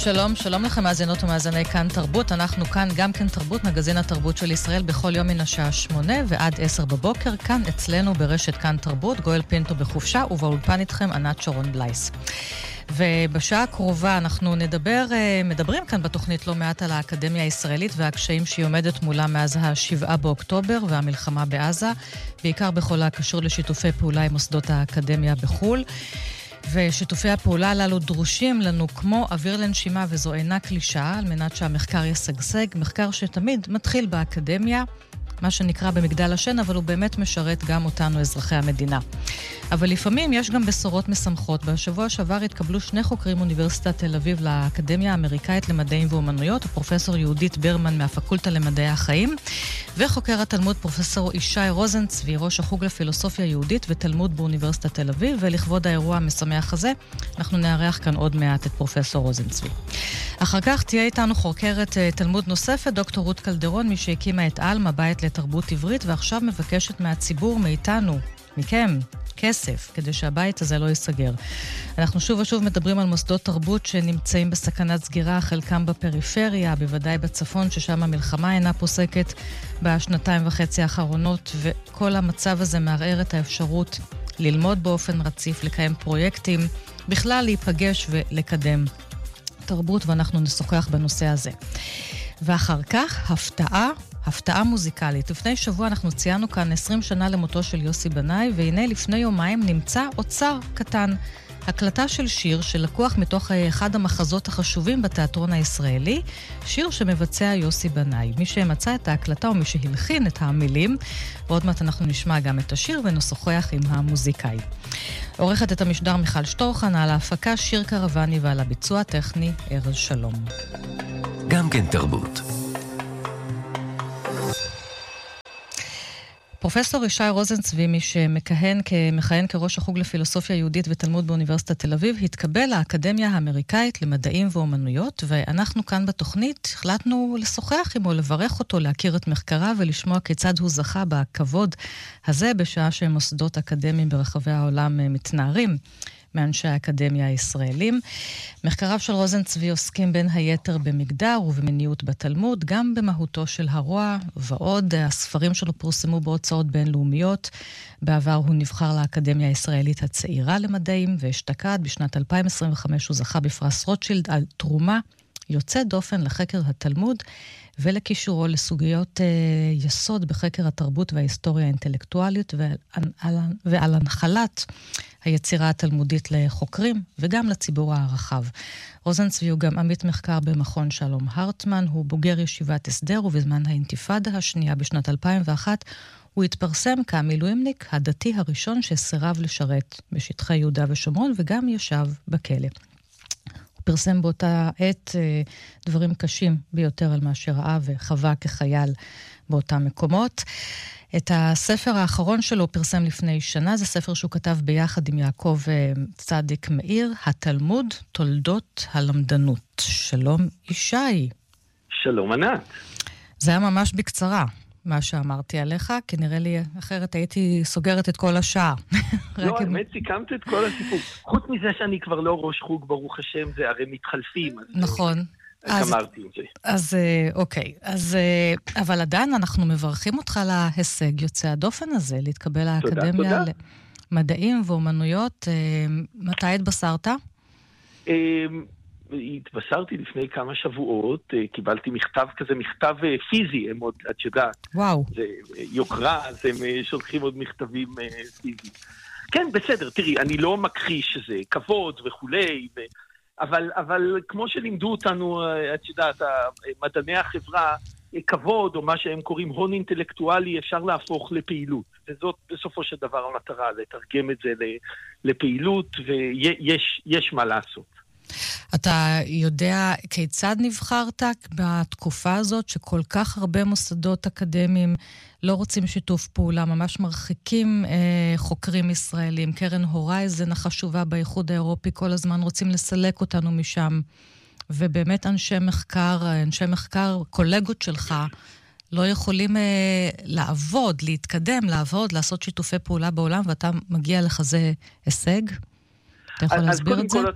שלום, שלום לכם מאזינות ומאזיני כאן תרבות. אנחנו כאן גם כן תרבות, מגזין התרבות של ישראל, בכל יום מן השעה 8 ועד 10 בבוקר, כאן אצלנו ברשת כאן תרבות, גואל פינטו בחופשה, ובאולפן איתכם ענת שרון בלייס. ובשעה הקרובה אנחנו מדברים כאן בתוכנית לא מעט על האקדמיה הישראלית והקשיים שהיא עומדת מולה מאז ה7 באוקטובר והמלחמה בעזה, בעיקר בכל הקשור לשיתופי פעולה עם מוסדות האקדמיה בחול. ושיתופי הפעולה הללו דרושים לנו כמו אוויר לנשימה, וזו אינה קלישאה, על מנת שהמחקר ישגשג, מחקר שתמיד מתחיל באקדמיה, מה שנקרא במגדל השן, אבל הוא באמת משרת גם אותנו, אזרחי המדינה. אבל לפעמים יש גם בשורות משמחות. בשבוע שעבר התקבלו 2 חוקרים מאוניברסיטת תל אביב לאקדמיה האמריקאית למדעים ואומנויות, הפרופסור יהודית ברמן מהפקולטה למדעי החיים, וחוקר התלמוד פרופסור ישי רוזנצבי, ראש החוג לפילוסופיה יהודית ותלמוד באוניברסיטת תל אביב, ולכבוד האירוע המשמח הזה, אנחנו נארח כאן עוד מעט את פרופסור רוזנצבי. אחר כך תהיה איתנו חוקרת תלמוד נוספת, דוקטור רות קלדרון, מי שהקימה את אלמה, בית לתרבות עברית, ועכשיו מבקשת מהציבור, מאיתנו, מכם, כסף, כדי שהבית הזה לא ייסגר. אנחנו שוב ושוב מדברים על מוסדות תרבות שנמצאים בסכנת סגירה, חלקם בפריפריה, בוודאי בצפון, ששם המלחמה אינה פוסקת בשנתיים וחצי האחרונות, וכל המצב הזה מערער את האפשרות ללמוד באופן רציף, לקיים פרויקטים, בכלל להיפגש ולקדם תרבות, ואנחנו נשוחח בנושא הזה. ואחר כך, הפתעה מוזיקלית. לפני שבוע אנחנו ציינו כאן 20 שנה למותו של יוסי בנאי, והנה לפני יומיים נמצא אוצר קטן. הקלטה של שיר שלקוח מתוך אחד המחזות החשובים בתיאטרון הישראלי, שיר שמבצע יוסי בנאי. מי שמצא את ההקלטה או מי שהלחין את המילים, ועוד מעט אנחנו נשמע גם את השיר ונשוחח עם המוזיקאי. עורכת את המשדר מיכל שטורחן, על ההפקה שיר קרבני ועל הביצוע הטכני ארז שלום. גם כן תרבות. פרופסור ישי רוזנצבי, מי שמכהן כראש החוג לפילוסופיה יהודית ותלמוד באוניברסיטת תל אביב, התקבל לאקדמיה האמריקאית למדעים ואומנויות, ואנחנו כאן בתוכנית החלטנו לשוחח עמו, לברך אותו, להכיר את מחקריו ולשמוע כיצד הוא זכה בכבוד הזה, בשעה שמוסדות אקדמיים ברחבי העולם מתנערים מאנשי האקדמיה הישראלים. מחקריו של רוזנצבי עוסקים בין היתר במגדר ובמיניות בתלמוד, גם במהותו של הרוע ועוד. הספרים שלו פורסמו בהוצאות בינלאומיות. בעבר הוא נבחר לאקדמיה הישראלית הצעירה למדעים והשתקד. בשנת 2025 הוא זכה בפרס רוטשילד על תרומה יוצאת דופן לחקר התלמוד ולקישורו לסוגיות יסוד בחקר התרבות וההיסטוריה האינטלקטואלית ועל הנחלת היצירה התלמודית לחוקרים וגם לציבור הרחב. רוזנצבי הוא גם עמית מחקר במכון שלום הרטמן, הוא בוגר ישיבת הסדר, ובזמן האינתיפאדה השנייה בשנת 2001 הוא התפרסם כמילואימניק הדתי הראשון שסירב לשרת בשטחי יהודה ושומרון וגם ישב בכלא. פרסם באותה עת דברים קשים ביותר על מה שראה וחווה כחייל באותם מקומות. את הספר האחרון שלו פרסם לפני שנה, זה ספר שהוא כתב ביחד עם יעקב צדיק מאיר, התלמוד, תולדות הלמדנות. שלום ישי. שלום ענת. זה היה ממש בקצרה מה שאמרתי עליך, כי נראה לי אחרת הייתי סוגרת את כל השעה. לא, האמת סיכמת את כל הסיפור. חוץ מזה שאני כבר לא ראש חוג, ברוך השם, זה הרי מתחלפים. נכון. אז אמרתי את זה. אז אוקיי. אבל עדיין אנחנו מברכים אותך להישג יוצא הדופן הזה, להתקבל לאקדמיה למדעים ואומנויות. מתי התבשרת? התבשרתי לפני כמה שבועות, קיבלתי מכתב כזה, מכתב פיזי, הם עוד, את יודעת. וואו. זה יוקרה, אז הם שולחים עוד מכתבים פיזיים. כן, בסדר, תראי, אני לא מכחיש שזה כבוד וכולי, אבל כמו שלימדו אותנו, את יודעת, מדעני החברה, כבוד, או מה שהם קוראים הון אינטלקטואלי, אפשר להפוך לפעילות. וזאת בסופו של דבר המטרה, לתרגם את זה לפעילות, ויש מה לעשות. אתה יודע כיצד נבחרת בתקופה הזאת שכל כך הרבה מוסדות אקדמיים לא רוצים שיתוף פעולה, ממש מרחיקים חוקרים ישראלים. קרן הורייזן החשובה באיחוד האירופי כל הזמן רוצים לסלק אותנו משם, ובאמת אנשי מחקר, קולגות שלך, לא יכולים להתקדם, לעשות שיתופי פעולה בעולם, ואתה מגיע לך זה הישג? אתה יכול להסביר את זה?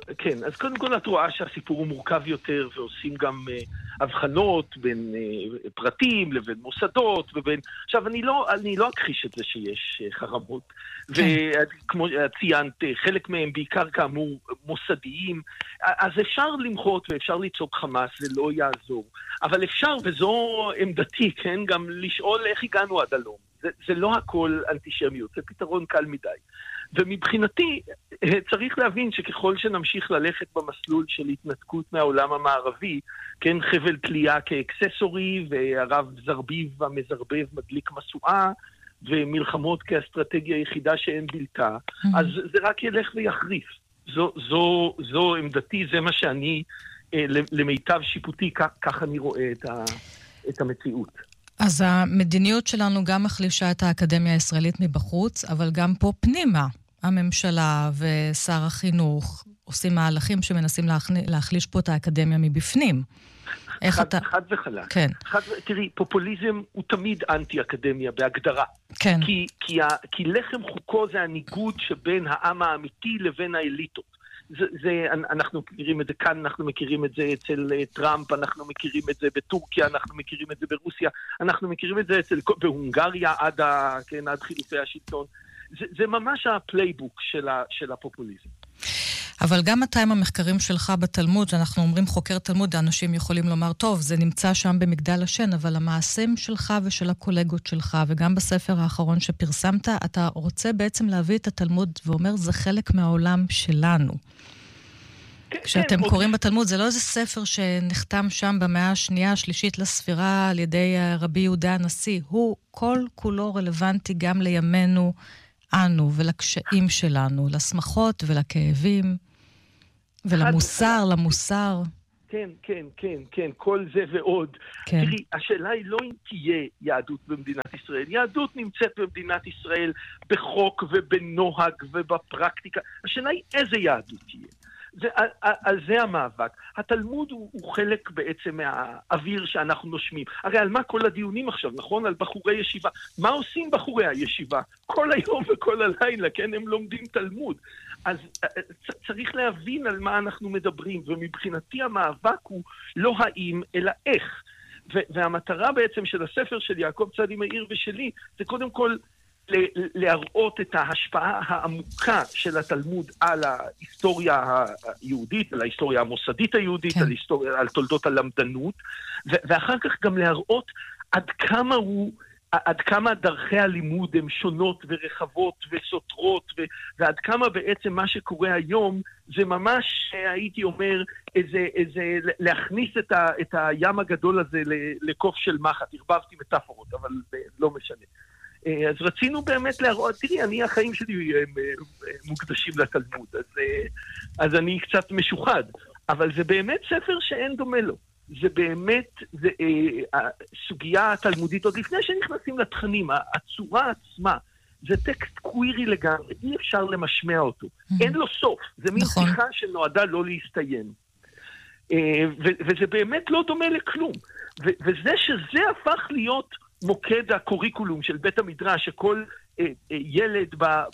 כן, אז קודם כל את רואה שהסיפור הוא מורכב יותר, ועושים גם הבחנות בין פרטים לבין מוסדות, עכשיו, אני לא אכחיש את זה שיש חרמות, וכמו ציינת, חלק מהם בעיקר כאמור מוסדיים, אז אפשר למחות ואפשר לצעוק חמאס, זה לא יעזור. אבל אפשר, וזו עמדתי, כן, גם לשאול איך הגענו עד הלום. זה לא הכל אנטישמיות, זה פתרון קל מדי. ומבחינתי צריך להבין שככל שנמשיך ללכת במסלול של התנתקות מהעולם המערבי, כן, חבל תלייה כאקססורי, והרב זרביב המזרבב מדליק מסועה, ומלחמות כאסטרטגיה יחידה שאין בלתה, אז זה רק ילך ויחריף. זו עמדתי, זה מה שאני, למיטב שיפוטי, כך אני רואה את המציאות. אז המדיניות שלנו גם מחלישה את האקדמיה הישראלית מבחוץ, אבל גם פה פנימה. הממשלה ושר החינוך עושים מהלכים שמנסים להחליש פה את האקדמיה מבפנים. חד וחלק. כן. תראי, פופוליזם הוא תמיד אנטי-אקדמיה בהגדרה. כן. כי לחם חוקו זה הניגוד שבין העם האמיתי לבין האליטות. אנחנו מכירים את זה כאן, אנחנו מכירים את זה אצל טראמפ, אנחנו מכירים את זה בטורקיה, אנחנו מכירים את זה ברוסיה, אנחנו מכירים את זה בהונגריה עד חילופי השלטון. זה ממש הפלייבוק של הפופוליזם. אבל גם אתה עם המחקרים שלך בתלמוד, אנחנו אומרים חוקר תלמוד, האנשים יכולים לומר, טוב, זה נמצא שם במגדל השן, אבל המעשים שלך ושל הקולגות שלך, וגם בספר האחרון שפרסמת, אתה רוצה בעצם להביא את התלמוד, ואומר, זה חלק מהעולם שלנו. כשאתם קוראים בתלמוד, זה לא איזה ספר שנחתם שם במאה השנייה, השלישית לספירה, על ידי רבי יהודה הנשיא. הוא כל כולו רלוונטי גם לימינו, אנו, ולקשיים שלנו, לשמחות ולכאבים, למוסר. כן, כל זה ועוד. תראי, השאלה היא לא אם תהיה יהדות במדינת ישראל. יהדות נמצאת במדינת ישראל בחוק ובנוהג ובפרקטיקה. השאלה היא איזה יהדות תהיה. על זה המאבק. התלמוד הוא חלק בעצם מהאוויר שאנחנו נושמים. הרי על מה כל הדיונים עכשיו, נכון? על בחורי ישיבה. מה עושים בחורי הישיבה? כל היום וכל הלילה, כן? הם לומדים תלמוד. אז צריך להבין על מה אנחנו מדברים, ומבחינתי המאבק הוא לא האם, אלא איך. והמטרה בעצם של הספר של יעקב צדי מאיר ושלי, זה קודם כל להראות את ההשפעה העמוקה של התלמוד על ההיסטוריה היהודית, על ההיסטוריה המוסדית היהודית, על תולדות הלמדנות, ואחר כך גם להראות עד כמה דרכי הלימוד הן שונות ורחבות וסותרות, ועד כמה בעצם מה שקורה היום זה ממש, הייתי אומר, להכניס את הים הגדול הזה לקוף של מחט. הרבבתי מטאפורות, אבל לא משנה. אז רצינו באמת להראות, תראי, החיים שלי מוקדשים לתלמוד, אז אני קצת משוחד, אבל זה באמת ספר שאין דומה לו. זה באמת, הסוגיה התלמודית, עוד לפני שנכנסים לתכנים, הצורה עצמה, זה טקסט קווירי לגמרי, אי אפשר למשמע אותו. אין לו סוף, זה מין שיחה שנועדה לא להסתיים. וזה באמת לא דומה לכלום. וזה שזה הפך להיות מוקד הקוריקולום של בית המדרש, שכל ילד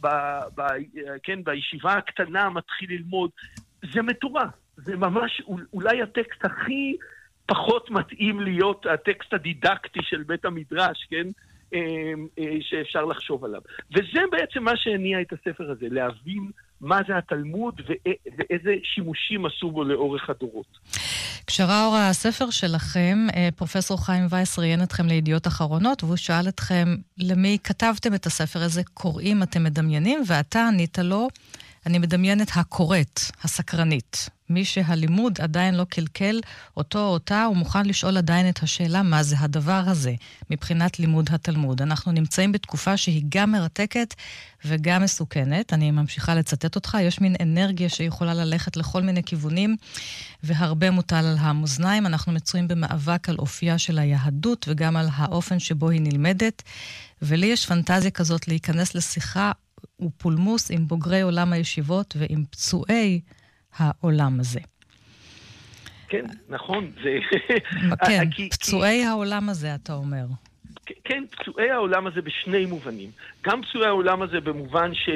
בישיבה הקטנה מתחיל ללמוד, זה מטורף. זה ממש אולי הטקסט הכי פחות מתאים להיות הטקסט הדידקטי של בית המדרש, כן? שאפשר לחשוב עליו. וזה בעצם מה שהניע את הספר הזה, להבין מה זה התלמוד ואיזה שימושים עשו בו לאורך הדורות. כשראה אור הספר שלכם, פרופסור חיים וייס ראיין אתכם לידיעות אחרונות, והוא שאל אתכם למי כתבתם את הספר הזה, קוראים אתם מדמיינים, ואתה ענית לו, אני מדמיינת הקוראת, הסקרנית. מי שהלימוד עדיין לא קלקל אותו או אותה, הוא מוכן לשאול עדיין את השאלה מה זה הדבר הזה, מבחינת לימוד התלמוד. אנחנו נמצאים בתקופה שהיא גם מרתקת וגם מסוכנת. אני ממשיכה לצטט אותך, יש מין אנרגיה שיכולה ללכת לכל מיני כיוונים, והרבה מוטל על המאזניים. אנחנו מצויים במאבק על אופייה של היהדות, וגם על האופן שבו היא נלמדת, ולי יש פנטזיה כזאת להיכנס לשיחה ופולמוס עם בוגרי עולם הישיבות ועם פצועי העולם הזה. כן, נכון. כן, פצועי העולם הזה, אתה אומר. כן, פצועי העולם הזה בשני מובנים. גם פצועי העולם הזה במובן של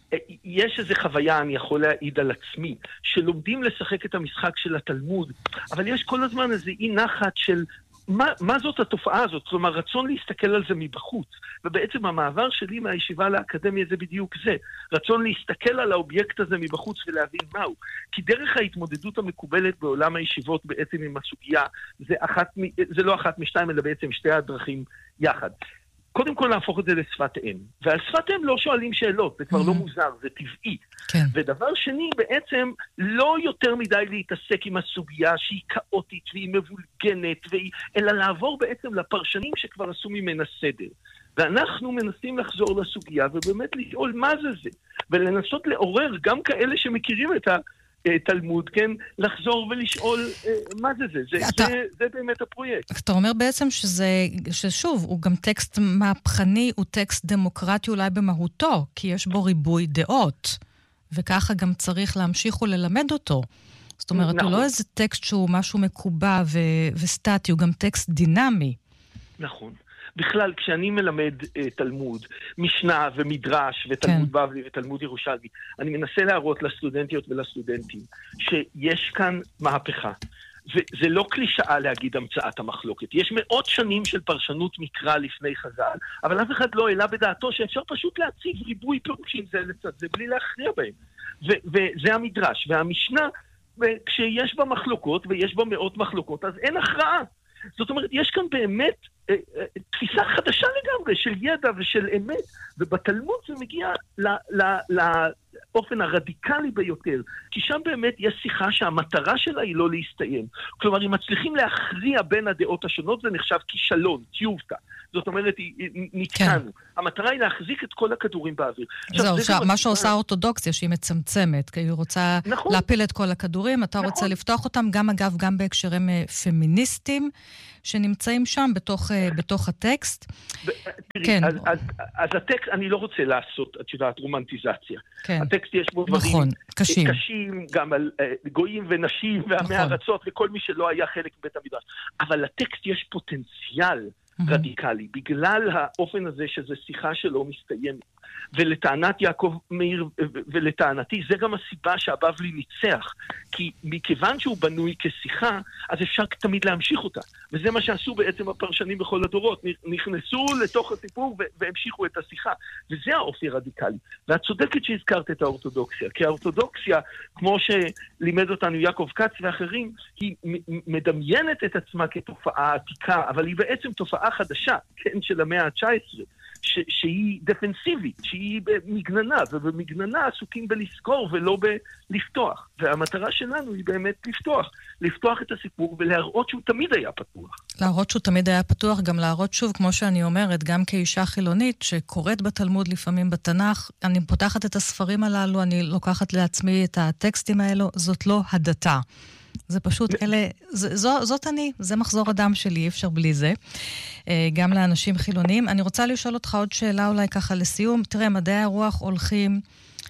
יש איזו חוויה, אני יכול להעיד על עצמי, שלומדים לשחק את המשחק של התלמוד, אבל יש כל הזמן איזו אי נחת של מה זאת התופעה הזאת? כלומר, רצון להסתכל על זה מבחוץ. ובעצם המעבר שלי מהישיבה לאקדמיה זה בדיוק זה. רצון להסתכל על האובייקט הזה מבחוץ ולהבין מהו. כי דרך ההתמודדות המקובלת בעולם הישיבות בעצם עם הסוגיה, זה לא אחת משתיים, אלא בעצם שתי הדרכים יחד. קודם כל להפוך את זה לשפת אם. ועל שפת אם לא שואלים שאלות, זה כבר לא מוזר, זה טבעי. כן. ודבר שני, בעצם לא יותר מדי להתעסק עם הסוגיה שהיא כאוטית והיא מבולגנת, אלא לעבור בעצם לפרשנים שכבר עשו ממנה סדר. ואנחנו מנסים לחזור לסוגיה ובאמת לשאול מה זה. ולנסות לעורר גם כאלה שמכירים את תלמוד, כן? לחזור ולשאול מה זה. זה באמת הפרויקט. אתה אומר בעצם ששוב, הוא גם טקסט מהפכני, הוא טקסט דמוקרטי אולי במהותו, כי יש בו ריבוי דעות, וככה גם צריך להמשיך וללמד אותו. זאת אומרת, הוא לא איזה טקסט שהוא משהו מקובע וסטטי, הוא גם טקסט דינמי. נכון. בכלל, כשאני מלמד תלמוד, משנה ומדרש ותלמוד בבלי ותלמוד ירושלמי, אני מנסה להראות לסטודנטיות ולסטודנטים שיש כאן מהפכה. וזה לא קלישאה להגיד המצאת המחלוקת. יש מאות שנים של פרשנות מקרא לפני חז"ל, אבל אף אחד לא העלה בדעתו שאפשר פשוט להציב ריבוי פירושים זה לצד זה בלי להכריע בהם. וזה המדרש. והמשנה, כשיש בה מחלוקות ויש בה מאות מחלוקות, אז אין הכרעה. זאת אומרת, יש כאן באמת תפיסה חדשה לגמרי של ידע ושל אמת, ובתלמוד זה מגיע לאופן הרדיקלי ביותר, כי שם באמת יש שיחה שהמטרה שלה היא לא להסתיים. כלומר, אם מצליחים להכריע בין הדעות השונות, זה נחשב כישלון, תיובתא. זאת אומרת, נתקענו. המטרה היא להחזיק את כל הכדורים באוויר. זהו, מה שעושה האורתודוקסיה, שהיא מצמצמת, כי היא רוצה להפיל את כל הכדורים, אתה רוצה לפתוח אותם, גם אגב, גם בהקשרים פמיניסטיים, שנמצאים שם בתוך הטקסט. תראי, אז הטקסט, אני לא רוצה לעשות, את יודעת, רומנטיזציה. הטקסט יש בו דברים קשים, גם על גויים ונשים ועמי ארצות, וכל מי שלא היה חלק מבית המדרש. אבל לטקסט יש פוטנציאל רדיקלי, בגלל האופן הזה שזה שיחה שלא מסתיימת. ולטענת יעקב מאיר, ולטענתי, זה גם הסיבה שהבבלי ניצח. כי מכיוון שהוא בנוי כשיחה, אז אפשר תמיד להמשיך אותה. וזה מה שעשו בעצם הפרשנים בכל הדורות. נכנסו לתוך הסיפור והמשיכו את השיחה. וזה האופי הרדיקלי. ואת צודקת שהזכרת את האורתודוקסיה. כי האורתודוקסיה, כמו שלימד אותנו יעקב כץ ואחרים, היא מדמיינת את עצמה כתופעה עתיקה, אבל היא בעצם תופעה חדשה, כן, של המאה ה-19. שהיא דפנסיבית, שהיא במגננה, ובמגננה עסוקים בלזכור ולא בלפתוח. והמטרה שלנו היא באמת לפתוח את הסיפור ולהראות שהוא תמיד היה פתוח. להראות שהוא תמיד היה פתוח, גם להראות שוב, כמו שאני אומרת, גם כאישה חילונית שקוראת בתלמוד לפעמים בתנ"ך, אני פותחת את הספרים הללו, אני לוקחת לעצמי את הטקסטים האלו, זאת לא הדתה. זה פשוט, זאת אני, זה מחזור אדם שלי, אי אפשר בלי זה. גם לאנשים חילוניים. אני רוצה לשאול אותך עוד שאלה אולי ככה לסיום. תראה, מדעי הרוח הולכים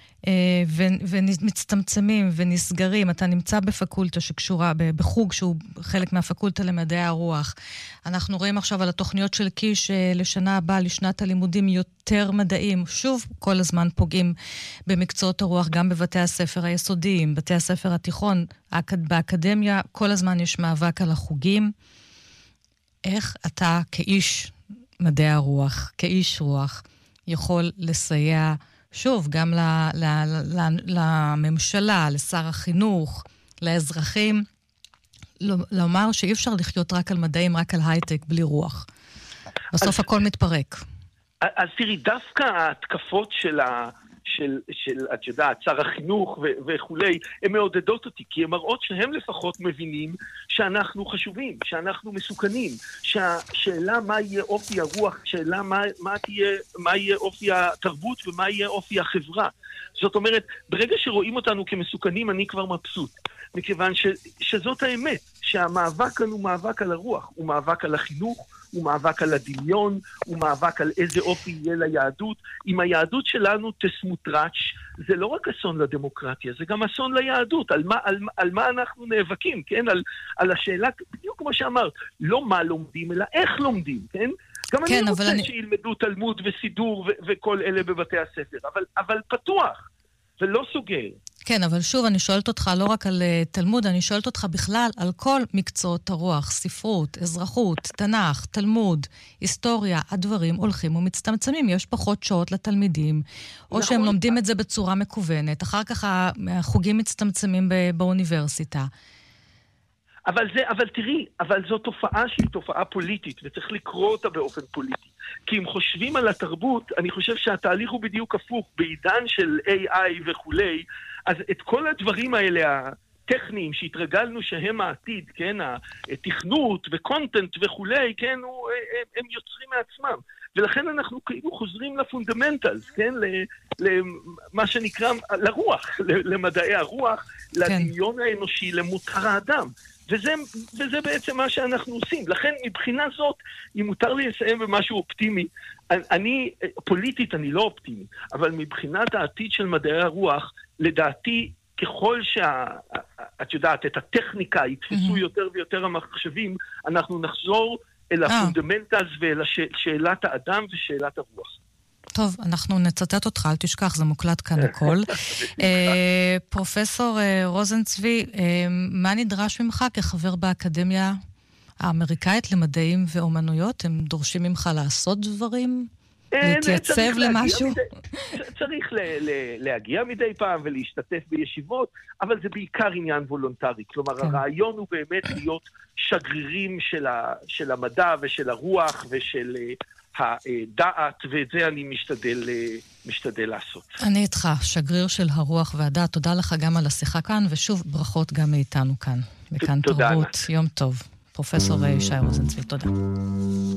ומצטמצמים ונסגרים. אתה נמצא בפקולטה שקשורה, בחוג שהוא חלק מהפקולטה למדעי הרוח. אנחנו רואים עכשיו על התוכניות של קיש לשנה הבאה, לשנת הלימודים יותר מדעים. שוב, כל הזמן פוגעים במקצועות הרוח, גם בבתי הספר היסודיים, בתי הספר התיכון, באקדמיה, כל הזמן יש מאבק על החוגים. איך אתה כאיש מדעי הרוח, כאיש רוח, יכול לסייע שוב, גם לממשלה, לשר החינוך, לאזרחים, לומר שאי אפשר לחיות רק על מדעים, רק על הייטק, בלי רוח. בסוף הכל מתפרק. אז תראי, דווקא ההתקפות של את יודעת, שר החינוך וכולי, הן מעודדות אותי, כי הן מראות שהם לפחות מבינים שאנחנו חשובים, שאנחנו מסוכנים, שהשאלה מה יהיה אופי הרוח, שאלה מה יהיה אופי התרבות ומה יהיה אופי החברה. זאת אומרת, ברגע שרואים אותנו כמסוכנים, אני כבר מבסוט. מכיוון שזאת האמת, שהמאבק כאן הוא מאבק על הרוח, הוא מאבק על החינוך, הוא מאבק על הדמיון, הוא מאבק על איזה אופי יהיה ליהדות. אם היהדות שלנו תסמוטרץ', זה לא רק אסון לדמוקרטיה, זה גם אסון ליהדות. על מה אנחנו נאבקים, כן? על השאלה, בדיוק כמו שאמרת, לא מה לומדים, אלא איך לומדים, כן? גם אני רוצה שילמדו תלמוד וסידור וכל אלה בבתי הספר, אבל פתוח, ולא סוגר. כן, אבל שוב, אני שואלת אותך לא רק על תלמוד, אני שואלת אותך בכלל על כל מקצועות הרוח, ספרות, אזרחות, תנ"ך, תלמוד, היסטוריה, הדברים הולכים ומצטמצמים. יש פחות שעות לתלמידים, או שהם לומדים את זה בצורה מקוונת, אחר כך החוגים מצטמצמים באוניברסיטה. אבל תראי, אבל זו תופעה שהיא תופעה פוליטית, וצריך לקרוא אותה באופן פוליטי. כי אם חושבים על התרבות, אני חושב שהתהליך הוא בדיוק הפוך, בעידן של AI וכולי, אז את כל הדברים האלה, הטכניים, שהתרגלנו שהם העתיד, כן, התכנות וקונטנט וכולי, כן, הם יוצרים מעצמם. ולכן אנחנו כאילו חוזרים לפונדמנטלס, כן, למה שנקרא, לרוח, למדעי הרוח, לדמיון האנושי, למותר האדם. וזה בעצם מה שאנחנו עושים. לכן מבחינה זאת, אם מותר לי לסיים במשהו אופטימי, פוליטית אני לא אופטימי, אבל מבחינת העתיד של מדעי הרוח, לדעתי, ככל את יודעת, את הטכניקה יתפסו יותר ויותר המחשבים, אנחנו נחזור אל הפונדמנטלס ואל שאלת האדם ושאלת הרוח. טוב, אנחנו נצטט אותך, אל תשכח, זה מוקלט כאן הכל. פרופסור רוזנצבי, מה נדרש ממך כחבר באקדמיה האמריקאית למדעים ואומנויות? הם דורשים ממך לעשות דברים? להתייצב למשהו? צריך להגיע מדי פעם ולהשתתף בישיבות, אבל זה בעיקר עניין וולונטרי. כלומר, הרעיון הוא באמת להיות שגרירים של המדע ושל הרוח ושל הדעת, ואת זה אני משתדל לעשות. אני איתך, שגריר של הרוח והדעת. תודה לך גם על השיחה כאן, ושוב ברכות גם מאיתנו כאן. וכאן תרבות, יום טוב. פרופסור שי רוזנצבי, תודה.